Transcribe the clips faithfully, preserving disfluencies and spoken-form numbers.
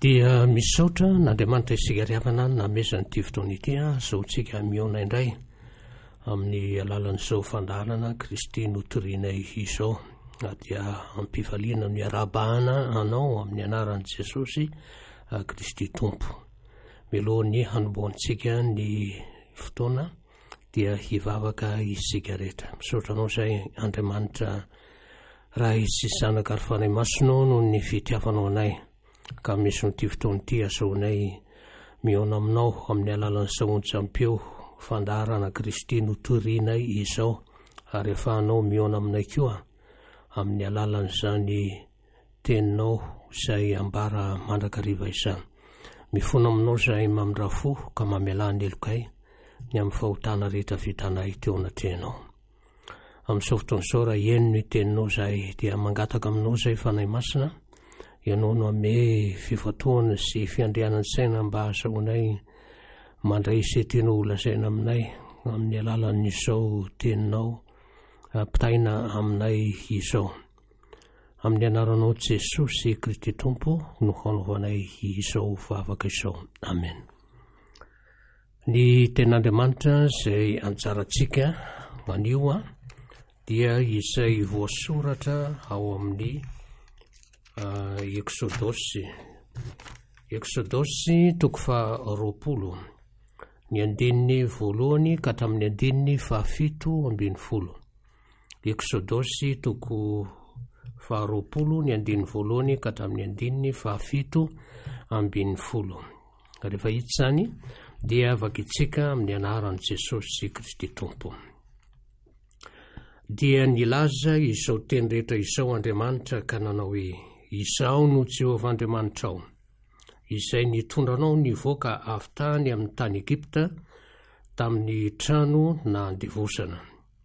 Dia misaotra n'Andriamanitra isika riavana namezany ity fotoana ity a zaontsika miona indray amin'ny alalan'izao fandaharana Kristy notorianay izao. Dia ampifaliana ny arabahana anao amin'ny anaran'i Jesosy Kristy Tompo. Milohan'ny hanombohantsika ny fotoana dia hivavaka isika rehetra. Misaotra anao izay Andriamanitra raha isy zanaka ary fanahy masonao noho ny fitiavanao anay. Ka misy nyity fotoana ity asaonay miona aminao amin'ny alalan'izao onjampeo fandaharana Kristy notorianay izao, ary ahafahanao miona aminay koa amin'ny alalan'izany teninao izay ambara mandrakariva izany. Mifona aminao izay mamindrafo ka mamelany elokay ny amin'ny fahotana rehetra vitanay teo anatrehanao. Amin'izao fotoan'izao raha eny ny teninao izay dia mangataka aminao izay fanahy masina, ianao no ame fifatoana sy fiandrianany saina mba ahasaonay mandray izay tianao olazaina aminay amin'ny alalan'izao teninao pitaina aminay izao. Amin'ny anaranao Jesosy Kristy Tompo no hanaovanay izao vavaka izao. Amen. Ny ten'Andriamanitra izay anjarantsika anio a dia izay voasoratra ao amin'ny Uh, Exodosy Exodosy toko fa roapolo ny andininy voalohany ka hatramin'ny andininy fahafito ambin'ny folo. Exodosy toko fa roapolo ny andininy voalohany ka hatramin'ny andininy fahafito ambin'ny folo. Rehefa hita zany dia vakitsika amin'ny anaran'i Jesosy Kristy Tompo. Dia nilaza izao teny rehetra izao Andriamanitra ka nanao hoe: Izao no Jehovah Andriamanitrao, izay nitondranao nivoaka avy tany amin'ny tany Egipta tamin'ny trano na andivosana.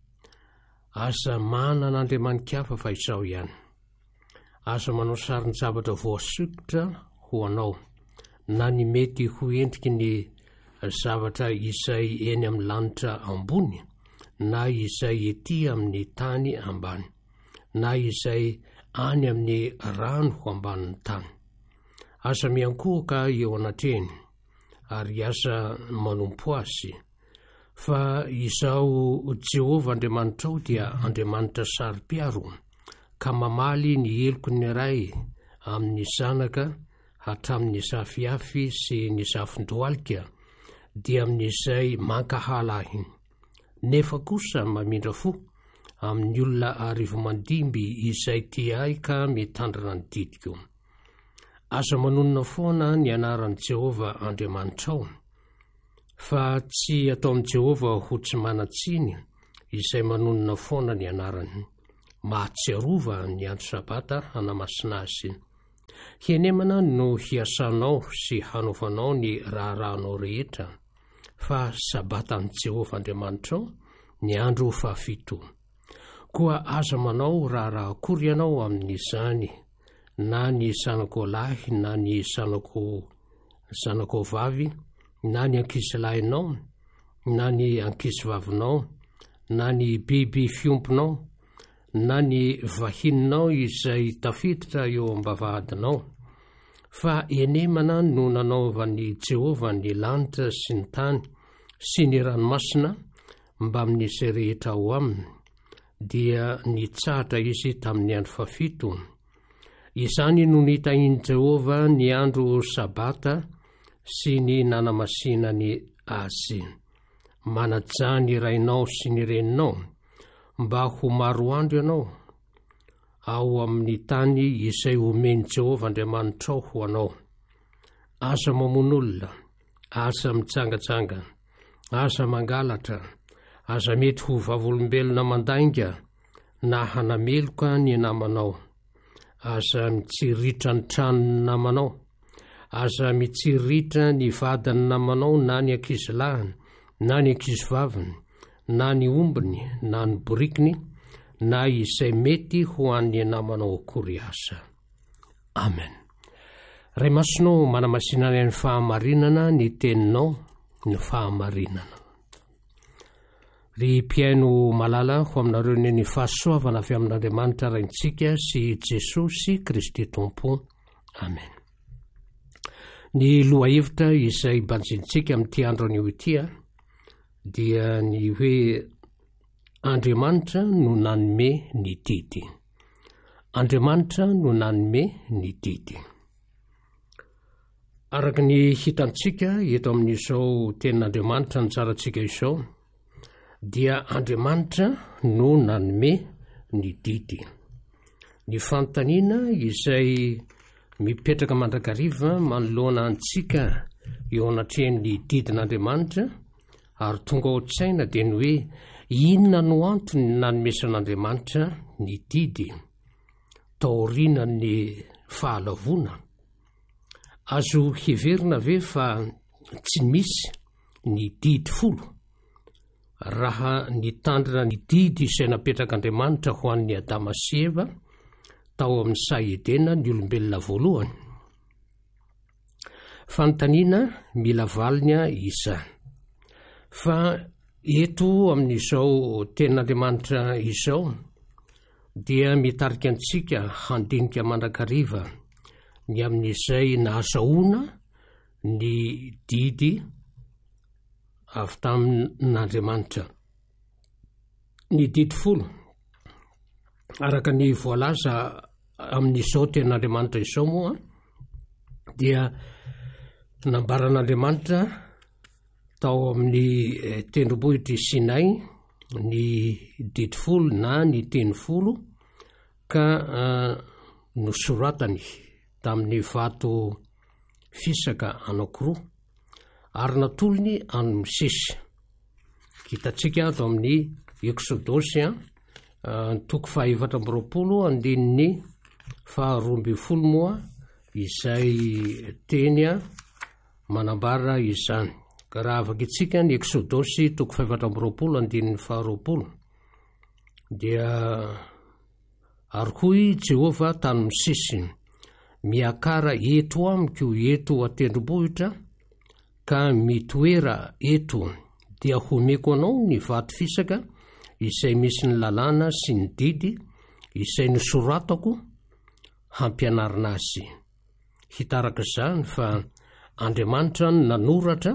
Aza manana andriamanin-kafa fa izao ihany. Aza manao sarin-javatra voasikotra ho anao, na ny mety ho endriky ny zavatra izay eny amin'ny lanitra ambony, na izay ety amin'ny tany ambany, na izay any amin'ny rano ho ambanin'ny tany. Asa miankohaka eo anatreny, ary asa manompo azy. Fa izao Jehovah Andriamanitrao dia Andriamanitra sari-piaro, ka mamaly ny eloko ny ray amin'ny zanaka hatramin'ny zafiafy sy ny zafin-dohalika, dia amin'izay mankahalahy. Nefa kosa mamindra fo amin'ny olona arivo mandimby izay tiay ka mitandrana ny didiko. Aza manonona foana ny anaran'i Jehovah Andriamanitrao, fa tsy atao amin'i Jehovah ho tsy manatsiny izay manonona foana ny anarany. Mahatsiarova ny andro sabata hanamasina azy. Hienemana no hiasanao sy hanaovanao ny raharahanao rehetra, fa sabatan'i Jehovah Andriamanitrao ny andro fahafito. Koa aza manao raharaha akory ianao amin'izany, na ny zanako lahy na ny zanako zanako vavy, na ny ankizilahinao, na ny ankizivavinao, na ny biby fiomponao, na ny vahininao izay tafiditra eo am-bavahadinao. Fa enemana no nanaovan'i Jehovah ny lanitra sy ny tany sy ny ranomasina mba amin'izay rehetra ao aminy, dia nitsahatra izy tamin'ny andro fafito. Izany no nitahin'i Jehovah ny andro sabata sy ny nanamasinany azy. Manaja ny rainao sy ny reninao, mba ho maro andro ianao ao amin'ny tany izay omeny Jehovah Andriamanitrao ho anao. Aza mamono olona, aza mitsangajanga, aza mangalatra, aza mety ho vavolombelona mandainga, na hanameloka ny namanao. Aza mitsiritra ny tranony namanao, aza mitsiritra ny vadiny namanao, na ny ankizilahiny, na ny ankizivaviny, na ny ombiny, na ny borikiny, na izay mety ho an'ny namanao akory aza. Amen. Ray masonao manamasinana ny fahamarinana ny teninao, ny fahamarinana. Ry mpiaino malala ho aminareo ny fahasoavana avy amin'Andriamanitra raintsika sy Jesosy Kristy Tompo. Amen. Ny lohahevitra izay banjintsika amin'ity andro anio ity a dia ny hoe Andriamanitra no nanome ny didy. Andriamanitra no nanome ny didy. Araka ny hitantsika eto amin'izao tenin'Andriamanitra ny tsarantsika izao dia Andriamanitra no nanome ny didy. Ny fanontaniana izay mipetraka mandrakariva manoloana antsika eo anatrehan'ny didin'Andriamanitra ary tonga ao an-tsaina dia ny hoe inona no antony nanomesan'Andriamanitra ny didy taoriana ny fahalavona. Azo heverina ve fa tsy misy ny didy folo raha nitandrina ny didy izay napetrak'Andriamanitra ho an'ny Adama sy Eva tao amin'ny saha Edena ny olombelona voalohany. Fanontaniana mila valina izany. Fa eto amin'izao tenin'Andriamanitra izao dia mitarika antsika handinika mandrakariva ny amin'izay nahazahoana ny didy avy tamin'Andriamanitra. Ny didy folo araka ny voalaza amin'izao tenin'Andriamanitra izao moa dia nambaran'Andriamanitra tao amin'ny tendrombohitry Sinay ny didy folo na ny teny folo ka uh, nosoratany tamin'ny vato fisaka anankiroa ary natolony any Mosesy. Hitantsika ato amin'ny Eksodosy uh, toko fahaefatra amby roapolo andininy faharoa amby folo moa izay teny manambara izany. Ka raha afaka itsika ny Eksodosy toko fahaefatra amby roapolo andininy faharoapolo dia ary hoy Jehova tany Mosesy, miakara eto amiko eto atendrombohitra ka mitoera eto dia homeko anao ny vato fisaka izay misy ny lalàna sy ny didy izay nosoratako hampianarina azy. Hitaraka izany fa Andriamanitra nanoratra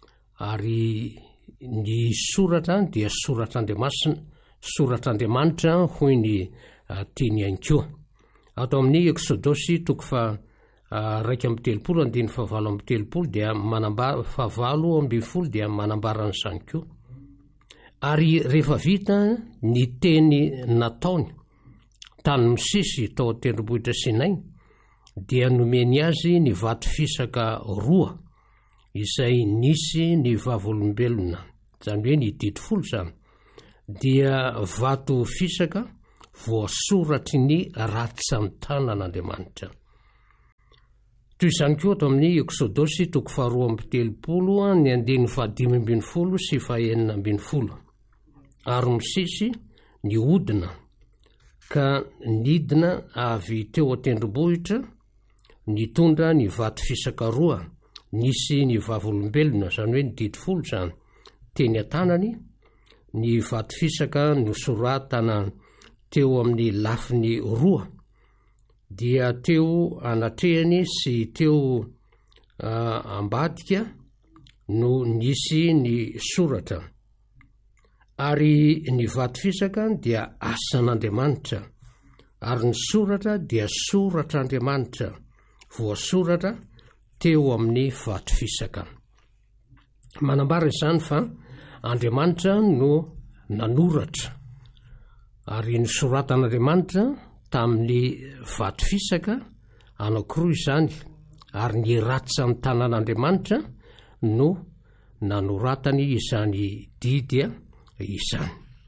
ary ny soratra dia soratr'Andriamasina, soratr'Andriamanitra hoy ny uh, teny ihany koa. Ato amin'ny Eksodosy toko fa uh, raika amby telopolo andiny fa valo amby telopolo dia manambara fa valo amby folo dia manambara an'izany koa. Ary rehefa vita ny teny nataony tany Mosesy tao tendrombohitra Sinay dia nomeny azy ny vato fisaka roa izay nisy ny vavolombelona, izany hoe ny didy folo zany, dia vato fisaka voasoratry ny ratsy amin'ny tanan'Andriamanitra. Toy izany koa ato amin'ny Eksodosy toko faharoa amby telopolo ny andiny fahadimy ambin'ny folo sy fahaenina ambin'ny folo. Ary Mosesy ny hodina ka nidina avy teo atendrombohitra nitondra ny vato fisaka roa nisy ny vavolombelona, izany hoe ny didy folo zany, teny an-tanany. Ny vato fisaka nosoratana teo amin'ny lafiny roa dia teo anatrehany sy teo uh, ambadika no nisy ny soratra. Ary ny vato fisaka dia asan'Andriamanitra ary ny soratra dia soratr'Andriamanitra voasoratra teo amin'ny vato fisaka. Manambara izany fa Andriamanitra no nanoratra ary nosoratan'Andriamanitra tamin'ny vato fisaka anankiroa izany ary ny ratsy amin'ny tanan'Andriamanitra no nanoratany izany didy izany.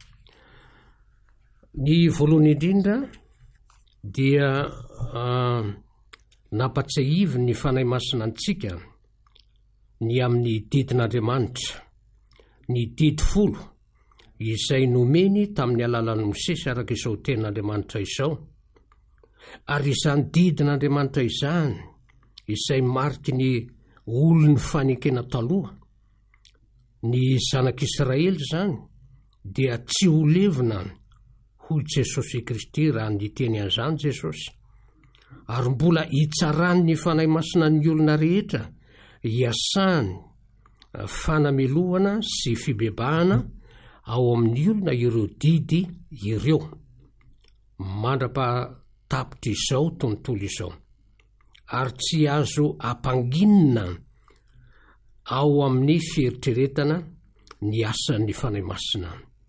Ny voalohany indrindra dia uh, nampatsiahivy ny fanahy masina antsika ny amin'ny didin'Andriamanitra, ny didy folo izay nomeny tamin'ny alalan'ny Mosesy araka izao tenin'Andriamanitra izao. Ary izany didin'Andriamanitra izany izay mariky ny olony fanekena taloha, ny zanak'Israely zany, dia tsy ho levina hoy Jesosy Kristy raha ny teny an'izany Jesosy. Ary mbola hitsarany ny fanahy masina ny olona rehetra iasany fanamelohana sy fibebahana ao amin'ny olona ireo didy ireo. Mandra-patapitra izao tontolo izao, ary tsy azo ampanginina ao amin'ny fieritreretana ny asan'ny fanahy masina.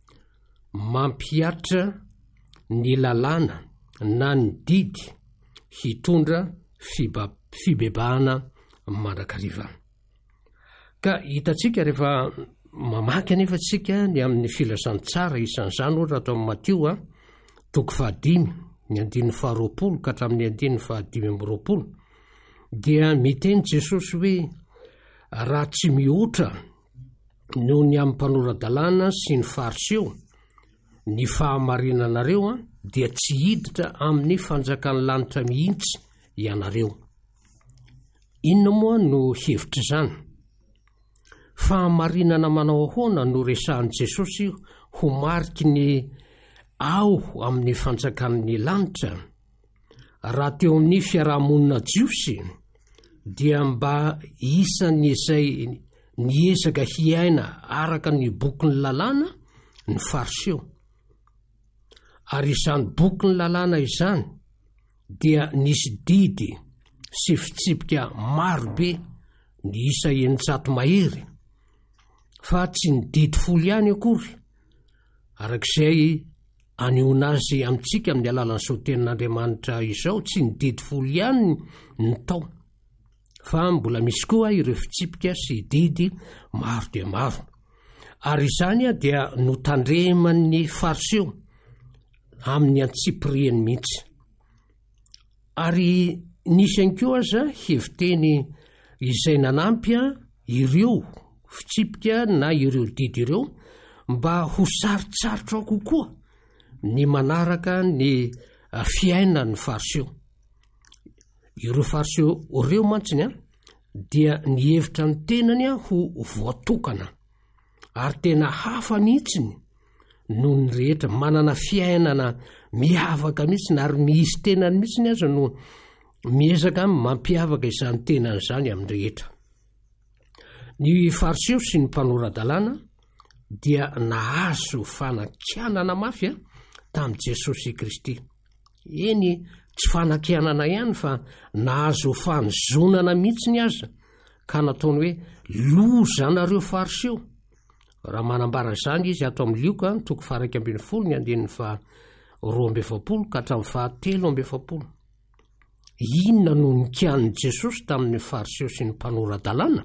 Mampiatra ny lalàna na ny didy hitondra fiba- fibebahana mandrakariva. Ka hitatsika rehefa mamaky anefa tsika ny amin'ny filazantsara isan'izany ohatra atao amin'ny Matio a toko fahadimy ny andiny faharoapolo ka hatramin'ny andiny fahadimy amby roapolo, dia miteny Jesosy hoe raha tsy mihoatra noho ny amin'ny mpanoradalàna sy ny fariseo ny fahamarinanareo a dia tsy hiditra amin'ny fanjakan'ny lanitra mihitsy ianareo. Inona moa no hevitra izany? Fahamarinana manao ahoana no resahan'i Jesosy ho mariky ny ao amin'ny fanjakan'ny lanitra? Raha teo amin'ny fiarahamonina jiosy dia mba isan'izay niezaka hiaina araka ny bokin'ny lalàna ny fariseo. Ary izany bokin'ny lalàna izany dia nisy didy sy fitsipika marobe ny isa eninjato mahery, fa tsy ny didy folo ihany akory, arak'izay anehoana azy amintsika amin'ny alalan'izao tenin'Andriamanitra izao, tsy ny didy folo ihany ny tao, fa mbola misy koa ireo fitsipika sy didy maro dia maro. Ary izany a dia notandreman'ny fariseo amin'ny antsipiriany mihitsy. Ary nisy ihany koa aza heviteny izay nanampy ireo fitsipika na ireo didy ireo mba ho sarotsarotra kokoa ny manaraka ny fiainan'ny fariseo. Ireo fariseo ireo mantsiny a dia nihevitra ny tenany a ho voatokana, ary tena hafa mihitsiny noho ny rehetra, manana fiainana miavaka mihitsiny ary misy tenany mihitsiny aza no miezaka mampiavaka izany tenany izany amin'ny rehetra. Ny fariseo sy ny mpanoradalàna dia nahazo fanakianana mafy a tamin'i Jesosy Kristy. Eny, tsy fanakianana ihany fa nahazo fanozonana mihitsiny aza, ka nataony hoe loza nareo fariseo. Raha manambara izany izy ato amin'ny Lioka toko faha-raika ambin'ny folo ny andininy fa roa amby efapolo ka hatramin'ny fahatelo amby efapolo. Inona no nikian'i Jesosy tamin'ny fariseo sy ny mpanoradalàna?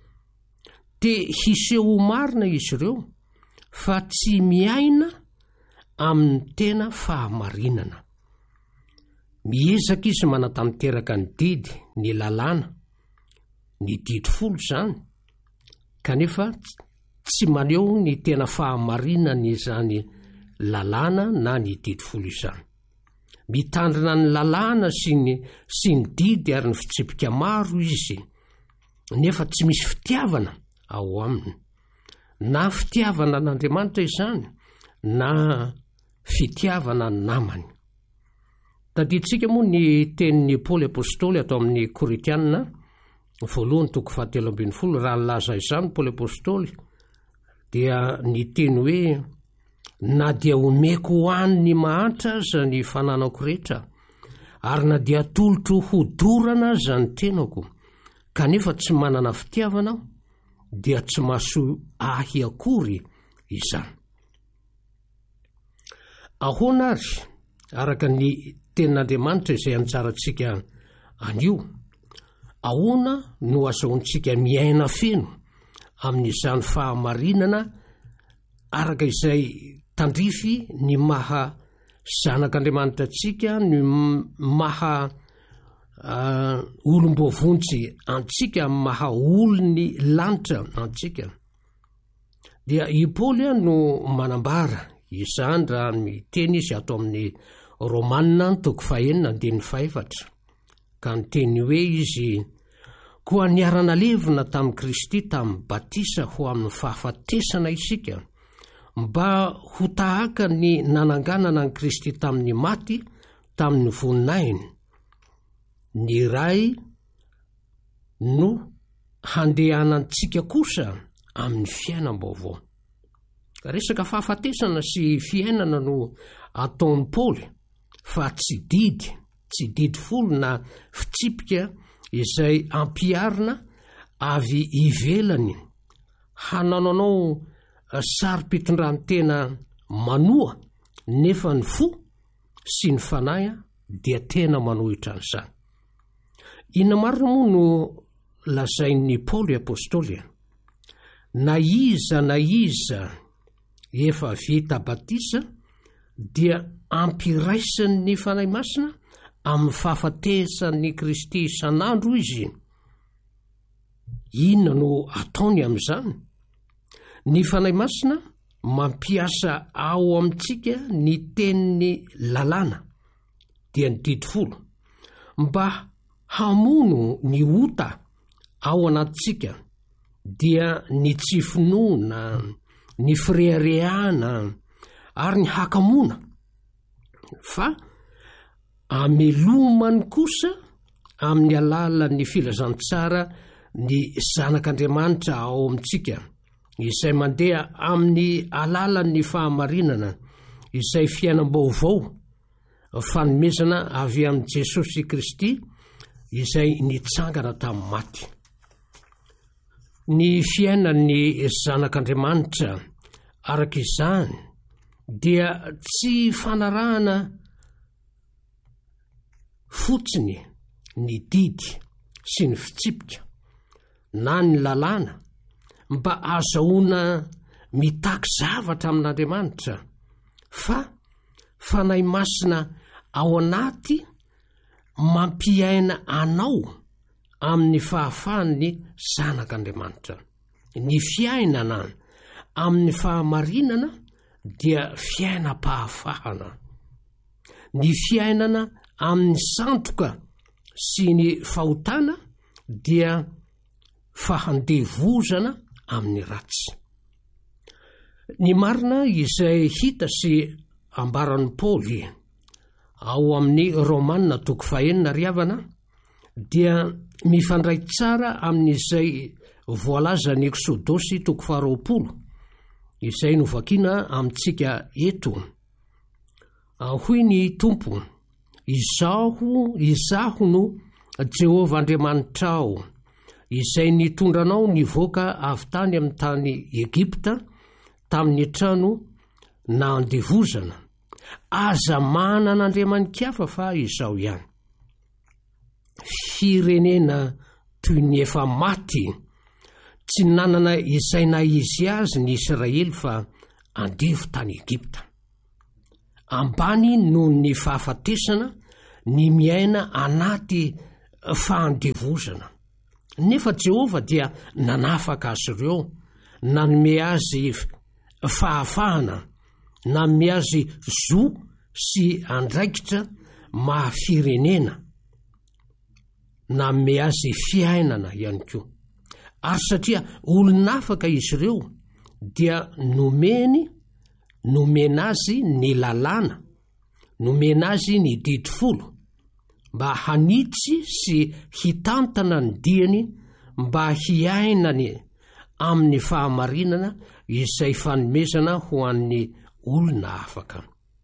Te hiseho marina izy ireo fa tsy miaina amin'ny tena fahamarinana. Miezaka izy manatanteraka ny didy, ny lalàna, ny didy folo izany, kanefa tsy maneho ny tena fahamarinana izany lalàna na ny didy folo izany. Mitandrina ny lalàna sy ny, sy ny didy ary ny fitsipika maro izy, nefa tsy misy fitiavana ao aminy, na fitiavana n'Andriamanitra izany na fitiavana ny namany. Tadiditsika moa ny tenin'ny Paoly apôstôly atao amin'ny Koritianina voalohany toko fahatelo ambin'ny folo. Raha nilaza izany Paoly apôstôly dia ny teny hoe na dia omeko ho an'ny mahantra aza ny fananako rehetra, ary na dia tolotro hodorana aza ny tenako, kanefa tsy manana fitiavana aho, dia tsy mahasoa ahy akory izany. Ahoana ary araka ny tenin'Andriamanitra izay anjarantsika anio, ahoana no azahoantsika miaina feno amin'izany fahamarinana araka izay tandrify ny maha zanak'Andriamanitra antsika, ny maha uh, olom-bovontsy antsika, maha olony lanitra antsika? Dia i Paoly no manambara izany raha miteny izy ato amin'ny Romanina toko fahaenina andininy fahaefatra, ka nyteny hoe izy koa niarana levina tamin'i Kristy tamin'ny batisa ho amin'ny fahafatesana isika, mba ho tahaka ny nananganana ny Kristy tamin'ny maty tamin'ny voninahiny, ny ray no handehanantsika kosa amin'ny fiainam-baovao. Resaka fahafatesana sy fiainana no ataony Paoly, fa tsy didy, tsy didy folo na fitsipika izay ampiarina avy ivelany hanananao sary-pitondran-tena manoa nefa ny fo sy ny fanahy dia tena manohitra an'izany. Ina marina moa no lazain'ny Paoly apôstôly, na iza na iza efa vita batisa dia ampiraisan'ny fanahy masina amin'ny fahafatesan'ny Kristy isan'andro izy. Inona no ataony amin'izany? Ny fanahy masina mampiasa ao amintsika ny tenin'ny lalàna dia ny didy folo mba hamono ny ota ao anatintsika, dia ny tsy finoana, ny fireharehana ary ny hakamoana, fa amelomany kosa amin'ny alalan'ny filazantsara ny zanak'Andriamanitra ao amintsika, izay mandeha amin'ny alalan'ny fahamarinana izay fiainam-baovao fanomezana avy amin'ny Jesosy Kristy izay nitsangana tamin'ny maty. Ny fiainan'ny zanak'Andriamanitra araka izany dia tsy fanarahana fotsiny ny didy sy ny fitsipika na ny lalàna mba azahoana mitaky zavatra amin'Andriamanitra, fa fanahy masina ao anaty mampiaina anao amin'ny fahafahan'ny zanak'Andriamanitra. Ny fiainana amin'ny fahamarinana dia fiainam-pahafahana. Ny fiainana amin'ny sandoka sy ny fahotana dia fahandevozana amin'ny ratsy. Ny marina izay hita sy ambaran'ny Paoly ao amin'ny Romanina toko fahaenina riavana dia mifandray tsara amin'izay voalaza ny Eksodosy toko faharoapolo izay novakiana amintsika eto. Hoy ny Tompo, izaho izaho no Jehova Andriamanitrao izay nitondranao nivoaka avy tany amin'ny tany Egipta tamin'ny trano na andevozana. Aza manana andriamanin-kafa fa izao ihany. Firenena toy ny efa maty, tsy nanana izay na izy azy ny Israely fa andevo tany Egipta. Ambany noho ny fahafatesana ny miaina anaty fahandevozana. Nefa Jehova dia nanafaka azy ireo, nanome azy fahafahana, nanome azy zo sy andraikitra mahafirenena, nanome azy fiainana ihany koa. Ary satria olonafaka izy ireo dia nomeny nomena azy ny lalàna, nomena azy ny didy folo mba hanitsy sy hitantana ny diany, mba hiainany amin'ny fahamarinana izay fanomezana ho an'ny olona afaka.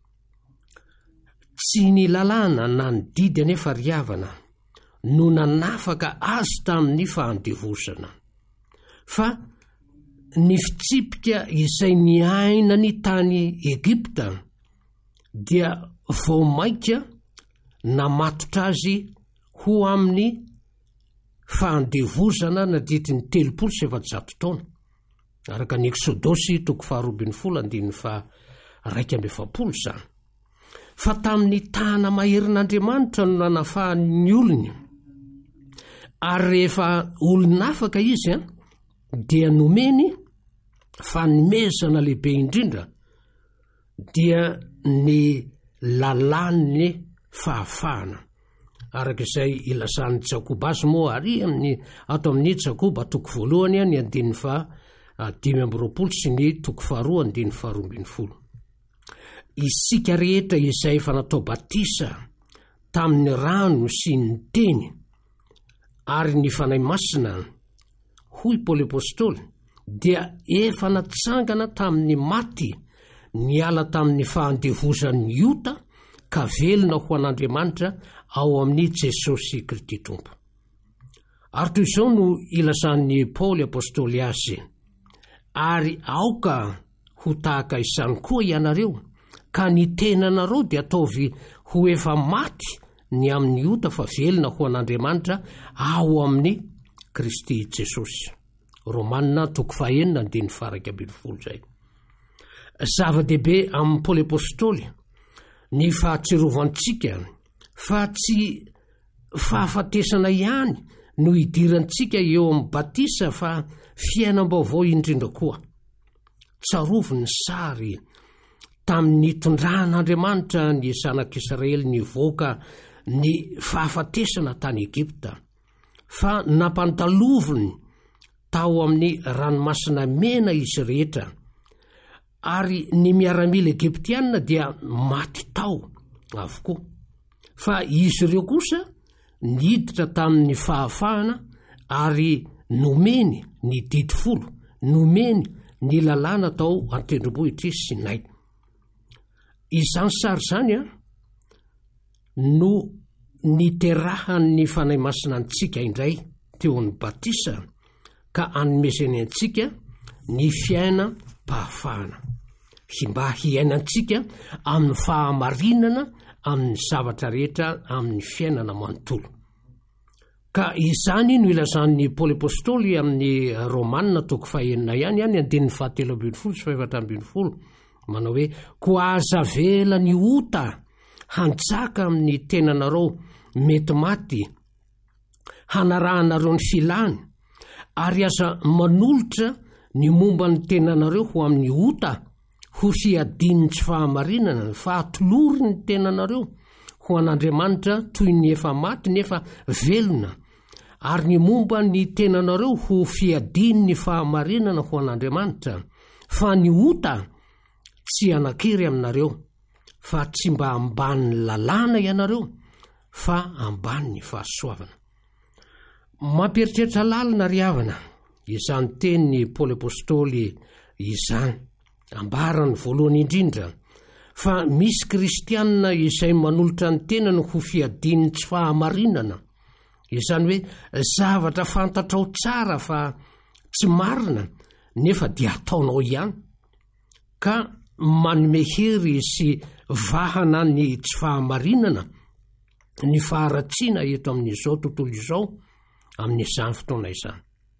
Tsy ny lalàna na ny didy anefa riavana no nanafaka azy tamin'ny fahandevozana, fa ny fitsipika izay niaina ny tany Egipta dia vao maika namatotra azy ho amin'ny fahandevozana nadidiny telopolo sy efajato taona araka ny Eksodosy toko faharoabin'ny folo andininy fa raika amby efapolo zany. Fa tamin'ny tana maherin'Andriamanitra no nanafahany olony, ary rehefa olonafaka izy a, dia nomeny fanomezana lehibe indrindra, dia ny lalàn'ny fahafahana. Araka izay ilazan'ny Jakoba azy moa ary amin'ny ato amin'ny Jakoba toko voalohany ny andininy fa dimy amby roapolo sy ny toko faharoa andininy faharoa ambin'ny folo. Isika rehetra izay efa natao batisa tamin'ny rano sy ny teny ary ny fanahy masina hoy Paoly apôstôly dia efa natsangana tamin'ny maty niala tamin'ny fahandevozan'ny ota ka velona ho an'Andriamanitra ao amin'ny Jesosy Kristy Tompo. Ary toy izao no ilazan'ny Paoly apôstôly azy, ary aoka ho tahaka izany koa ianareo, ka ny tenanareo dia ataovy ho efa maty ny amin'ny ota fa velona ho an'Andriamanitra ao amin'ny Kristy Jesosy. Romanina toko fahaenina andiny faraka ambin'ny folo zay. Zava-dehibe amin'ny Paoly apôstôly ny fahatsiarovantsika fa tsy fahafatesana ihany no idirantsika eo amin'ny batisa fa fiainam-baovao indrindra koa. Tsarovo ny sary tamin'ny tondran'Andriamanitra ny zanak'Israely nivoaka ny fahafatesana tany Egipta, fa nampantaloviny tao amin'ny ranomasina mena izy rehetra, ary ny miaramila Egiptianina dia maty tao avokoa. Fa izy ireo kosa niditra tamin'ny fahafahana ary nomeny ny didi folo, nomeny ny lalàna tao an-tendrombohitra Sinay. Izany sary zany a no niterahan'ny fanahy masina antsika indray teo ny batisa, ka anomezany antsika ny fiaina pahafahana, mba hiainantsika amin'ny fahamarinana amin'ny zavatra rehetra amin'ny fiainana manontolo. Ka izany no ilazan'ny Paoly apôstôly amin'ny Romanina toko fahaenina ihany ihany andin'ny fahatelo ambin'ny folo sy fahaefatra ambin'ny folo, manao hoe koa aza vela ny ota hanjaka amin'ny tenanareo mety maty, hanarahanareo ny filany, ary aza manolotra ny momba ny tenanareo ho amin'ny ota ho fiadiny tsy fahamarinana, fa atolory ny tenanareo ho an'Andriamanitra toy ny efa maty nefa velona, ary ny momba ny tenanareo ho fiadiny ny fahamarinana ho an'Andriamanitra, fa ny ota tsy anakiry aminareo, fa tsy mba ambany lalàna ianareo, fa ambany ny fahasoavana. Mampieritreritra lalina ry havana, izany teny ny Paoly apôstôly izany, ambarany voalohany indrindra, fa misy kristianina izay manolotra ny tenany ho fiadiny tsy fahamarinana, izany hoe zavatra fantatrao tsara fa tsy marina nefa dia ataonao ihany, ka manome hery sy vahana ny tsy fahamarinana ny faharatsiana eto amin'izao tontolo izao, amin'izany fotoana izany.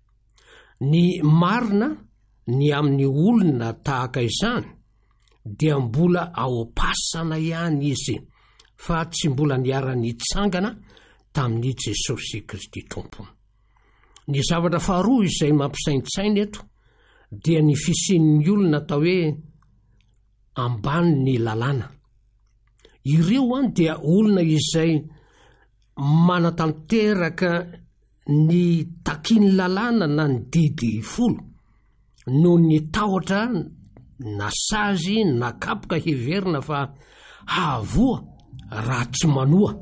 Ny marina ny amin'ny olona tahaka izany dia mbola ao pasana ihany izy, fa tsy mbola niara-nitsangana tamin'ny Jesosy Kristy Tompo. Ny zavatra faharoa izay mampisaintsaina eto dia ny fisian'ny olona atao hoe ambany ny lalàna. Ireo any dia olona izay manatanteraka ny takiany lalàna na ny didy folo no ny tahotra na sazy na kapoka heverina fa hahavoa raha tsy manoa.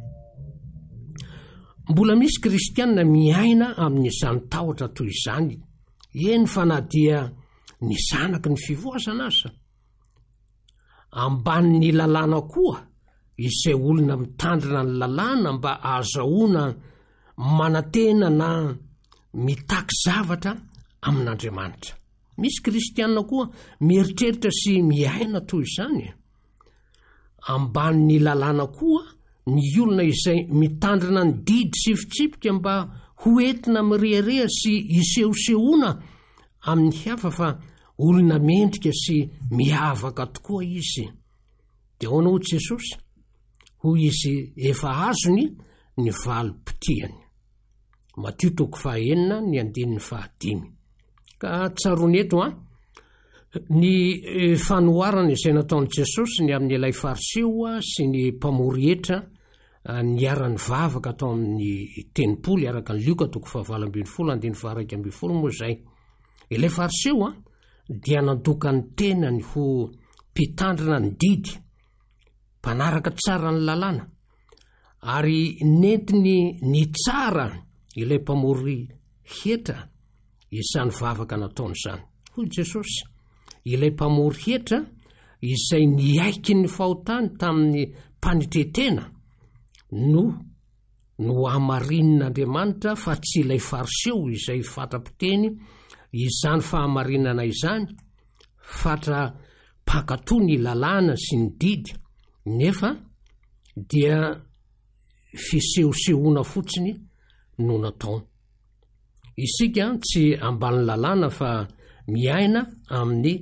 Mbola misy kristianina miaina amin'izany tahotra toy izany, eny fa na dia ny zanaky ny fivoazana aza. Ambanin'ny lalàna koa izay olona mitandrina ny lalàna mba ahazahoana manantena na mitaky zavatra amin'Andriamanitra. Misy kristianina koa mieritreritra sy miaina toy izany. Ambanin'ny lalàna koa ny olona izay mitandrina ny didy sy fitsipika mba ho entina mirehareha sy isehosehoana amin'ny hafa, fa olona mendrika sy mihavaka tokoa izy. Dia ahoana ho Jesosy? Hoy izy efa azony ny valim-potiany. Matio toko fahaenina ny andininy fahadimy. Ka tsarony eto a ny fanoharana izay nataon'i Jesosy ny amin'ny ilay fariseo sy ny mpamorietra niara-ny vavaka atao amin'ny tenimpolo araka ny Lioka toko fahavalo ambin'ny folo andiny faharaiky ambin'ny folo moa zay. Ilay fariseo a dia nandoka ny tenany ho mpitandrina ny didy, mpanaraka tsara ny lalàna, ary nentiny ny tsara ilay mpamori hetra isany vavaka nataony zany. Hoy Jesosy, ilay mpamory hetra izay niaiky ny fahotany tamin'ny mpanitetena no no hamarin'Andriamanitra fa tsy ilay fariseo izay fatra-piteny izany fahamarinana izany fatra pakatoa ny lalàna sy ny didy, nefa dia fisehosehoana fotsiny no natao. Isika tsy ambany lalàna fa miaina amin'ny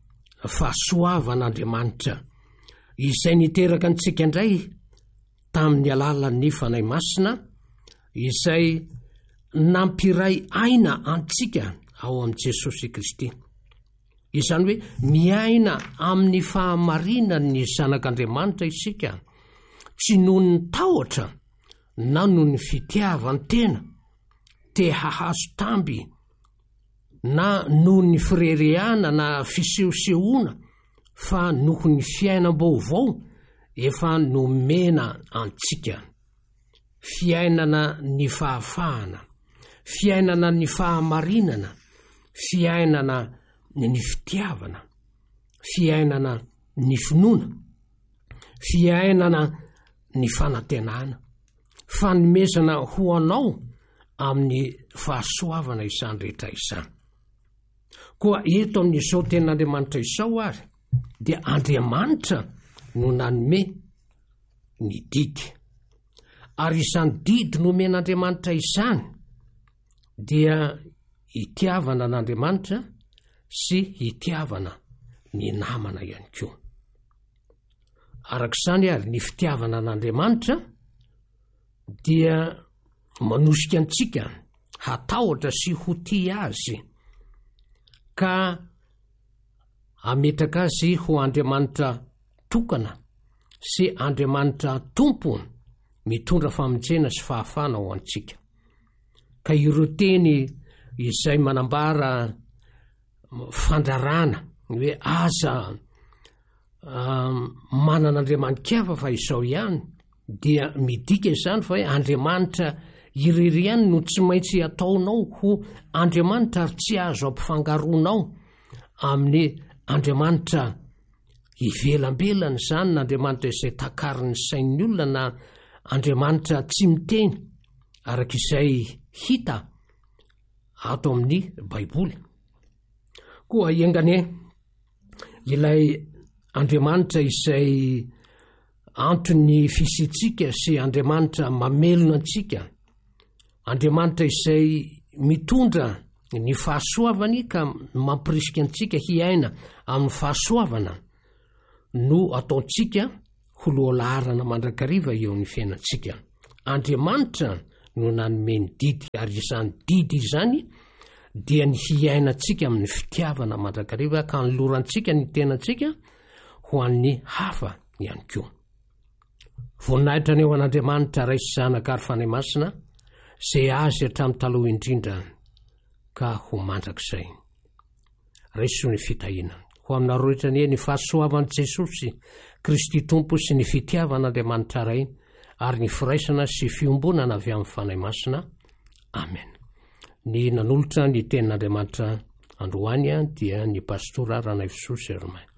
fahasoavan'Andriamanitra izay niteraka antsika indray tamin'ny alalan'ny fanahy masina izay nampiray aina antsika ao amin'i Jesosy Kristy. Izany hoe miaina amin'ny fahamarinan'ny zanak'Andriamanitra isika, tsy noho ny tahotra na noho ny fitiavany tena te hahazo tamby na noho ny firerehana na fisehosehoana, fa noho ny fiainam-baovao efa nomena antsika. Fiainana ny fahafahana, fiainana ny fahamarinana, fiainana ny fitiavana, fiainana ny finoana, fiainana ny fanantenana, fanomezana ho anao amin'ny fahasoavana izany rehetra izany. Koa eto amin'izao ten'Andriamanitra izao ary dia Andriamanitra no nanome ny didy, ary izany didy nomen'Andriamanitra izany dia hitiavana n'Andriamanitra sy hitiavana ny namana ihany koa. Arak'izany ary ny fitiavana n'Andriamanitra dia manosika antsika hatahotra sy ho tia azy, ka ametraka azy ho Andriamanitra tokana sy Andriamanitra tompo mitondra famonjena sy fahafana ho antsika. Ka ireo teny izay manambara fandrarana hoe aza um, manan'Andriamanitra fa izao ihany, dia midika izany fa hoe Andriamanitra irery ihany no tsy maintsy ataonao ho Andriamanitra ary tsy azo ampifangaroanao amin'ny Andriamanitra ivelambelany zany, na Andriamanitra izay takariny sain'ny olona, na Andriamanitra tsy miteny arak'izay hita ato amin'ny Baiboly. Koa iangane ilay Andriamanitra izay antony fisitsika sy Andriamanitra mamelona antsika, Andriamanitra izay mitondra ny fahasoavany ka mampirisika antsika hiaina amin'ny fahasoavana, no ataontsika ho lohalarana mandrakariva eo amin'ny fiainantsika. Andriamanitra no nanome ny didy, ary izany didy izany dia ny hiainantsika amin'ny fitiavana mandrakariva, ka nylorantsika ny tenantsika ho an'ny hafa ihany koa. Voninahitra ny eo an'Andriamanitra raisy zanaka ary fanahy masina izay azy hatramin'ny taloha indrindra ka ho mandrakizay. Raiso ny fitahiana ho aminareo rehetra ny ny fahasoavan'i Jesosy Kristy Tompo sy ny fitiavan'Andriamanitra ray ary ny firaisana sy fiombonana avy amin'ny fanahy masina. Amen. Ny nanolotra ny tenin'Andriamanitra androany dia ny pastora Ranaivosoa Sermain.